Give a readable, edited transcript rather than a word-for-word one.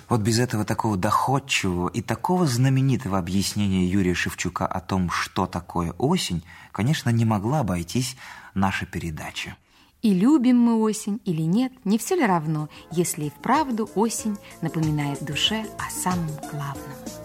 Вот без этого такого доходчивого и такого знаменитого объяснения Юрия Шевчука о том, что такое осень, конечно, не могла обойтись наша передача. И любим мы осень или нет, не все ли равно, если и вправду осень напоминает душе о самом главном.